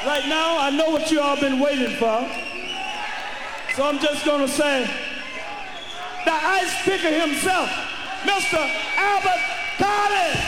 Right now, I know what you all been waiting for. So I'm just gonna say, the ice picker himself, Mr. Albert Collins.